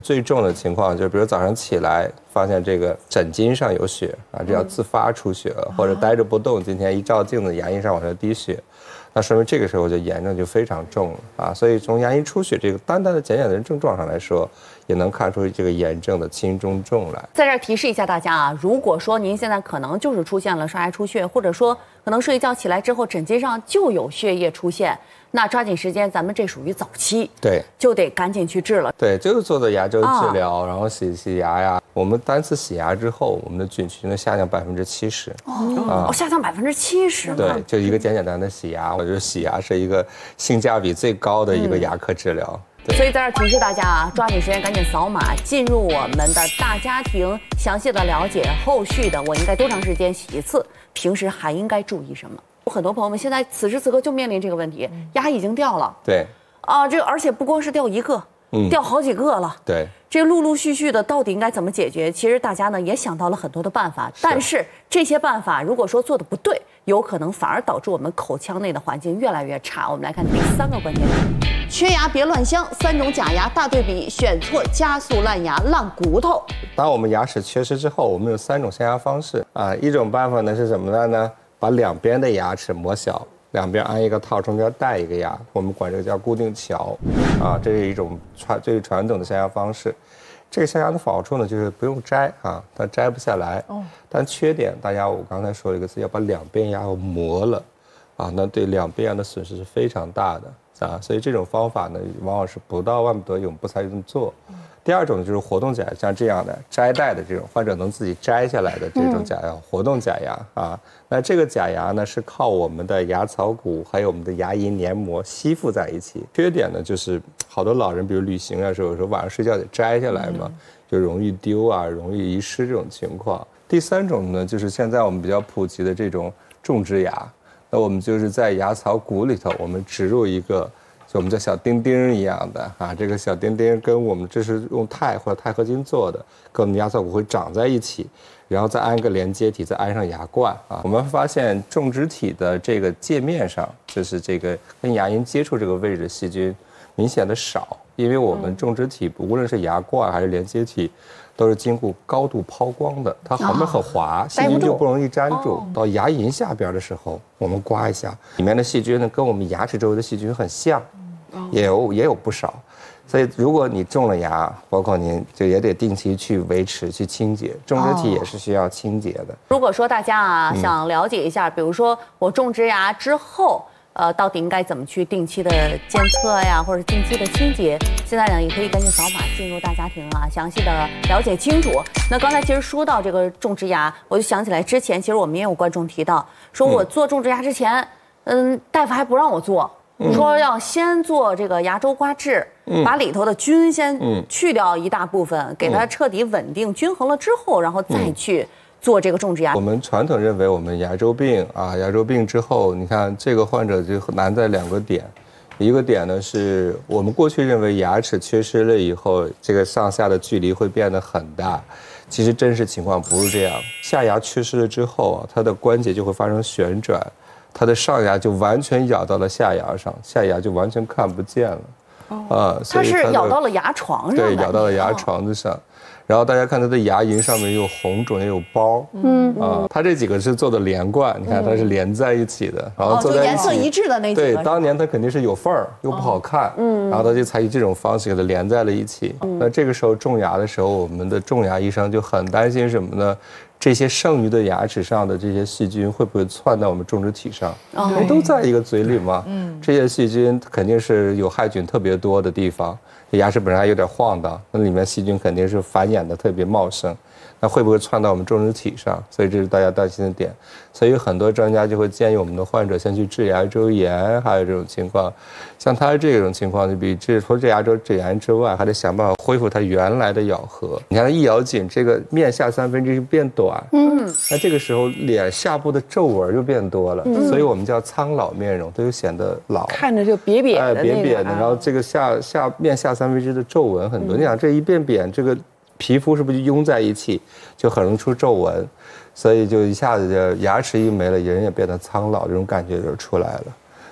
最重的情况就是，比如早上起来发现这个枕巾上有血啊，这叫自发出血了，或者待着不动，今天一照镜子牙龈上往下滴血，那说明这个时候就炎症就非常重了啊。所以从牙龈出血这个单单的简的症状上来说，也能看出这个炎症的轻中重来。 在这儿提示一下大家啊，如果说您现在可能就是出现了刷牙出血，或者说可能睡一觉起来之后枕巾上就有血液出现，那抓紧时间，咱们这属于早期， 对， 就得赶紧去治了。 对，就是做的牙周治疗，然后洗牙呀。我们单次洗牙之后，我们的菌群能下降70%。 下降70%。 对，就一个简单的洗牙，我觉得洗牙是一个性价比最高的一个牙科治疗。 所以在这儿提示大家啊，抓紧时间赶紧扫码进入我们的大家庭，详细的了解后续的我应该多长时间洗一次，平时还应该注意什么。有很多朋友们现在此时此刻就面临这个问题，牙已经掉了。 对。 这而且不光是掉一个，掉好几个了。 对。 这陆陆续续的到底应该怎么解决？其实大家呢也想到了很多的办法，但是这些办法如果说做的不对，有可能反而导致我们口腔内的环境越来越差。我们来看第3个关键点：缺牙别乱镶，3种假牙大对比，选错加速烂牙烂骨头。 当我们牙齿缺失之后，我们有3种镶牙方式啊。一种办法呢是什么呢？把两边的牙齿磨小，两边安一个套，中间带一个牙，我们管这个叫固定桥啊。这是一种最传统的镶牙方式。这个镶牙的好处呢，就是不用摘啊，它摘不下来。但缺点，我刚才说了一个词，要把两边牙磨了啊，那对两边牙的损失是非常大的啊。所以这种方法呢，往往是不到万不得已，我们不采取这么做。第二种呢，就是活动假牙，像这样的摘戴的这种，患者能自己摘下来的这种假牙，活动假牙啊。那这个假牙呢，是靠我们的牙槽骨还有我们的牙龈黏膜吸附在一起。缺点呢，就是好多老人，比如旅行啊时候，有时候晚上睡觉得摘下来嘛，就容易丢啊，容易遗失这种情况。第3种呢，就是现在我们比较普及的这种种植牙，那我们就是在牙槽骨里头，我们植入一个。就我们叫小钉钉一样的啊，这个小钉钉跟我们这是用钛或者钛合金做的，跟我们牙槽骨会长在一起，然后再安个连接体，再安上牙冠啊。我们发现种植体的这个界面上，就是这个跟牙龈接触这个位置的细菌明显的少，因为我们种植体无论是牙冠还是连接体，都是经过高度抛光的，它旁边很滑，细菌就不容易粘住。到牙龈下边的时候，我们刮一下，里面的细菌呢跟我们牙齿周围的细菌很像。也有不少，所以如果你种了牙，包括您就也得定期去维持、去清洁，种植体也是需要清洁的。 如果说大家想了解一下，比如说我种植牙之后，到底应该怎么去定期的监测呀，或者定期的清洁，现在呢也可以赶紧扫码进入大家庭啊，详细的了解清楚。那刚才其实说到这个种植牙，我就想起来之前其实我们也有观众提到，说我做种植牙之前，大夫还不让我做。说要先做这个牙周刮治，把里头的菌先去掉一大部分，给它彻底稳定均衡了之后，然后再去做这个种植牙。 我们传统认为，我们牙周病之后，你看这个患者就难在2个点，一个点呢是我们过去认为牙齿缺失了以后，这个上下的距离会变得很大，其实真实情况不是这样。下牙缺失了之后它的关节就会发生旋转。它的上牙就完全咬到了下牙上，下牙就完全看不见了， 它是咬到了牙床上， 对，咬到了牙床子上，然后大家看它的牙龈上面有红肿也有包，它这几个是做的连贯，你看它是连在一起的，然后做在一起， 颜色一致的那几个。 对，当年它肯定是有缝儿又不好看，然后它就采取这种方式给它连在了一起。那这个时候种牙的时候，我们的种牙医生就很担心什么呢？这些剩余的牙齿上的这些细菌会不会窜到我们种植体上？都在一个嘴里嘛。这些细菌肯定是有害菌特别多的地方，牙齿本身还有点晃荡，那里面细菌肯定是繁衍的特别茂盛。那会不会窜到我们种植体上？所以这是大家担心的点。所以很多专家就会建议我们的患者先去治牙周炎，还有这种情况。像他这种情况，就比除了治牙周炎之外，还得想办法恢复他原来的咬合。你看他一咬紧，这个面下1/3就变短，那这个时候脸下部的皱纹就变多了，所以我们叫苍老面容，它就显得老， 看着就瘪瘪的， 瘪瘪的，然后这个面下1/3的皱纹很多。你想这一变扁，这个皮肤是不是就拥在一起，就很容易出皱纹，所以就一下子就牙齿一没了，人也变得苍老，这种感觉就出来了。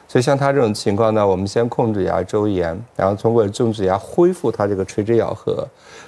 所以像他这种情况呢，我们先控制牙周炎，然后通过种植牙恢复它这个垂直咬合。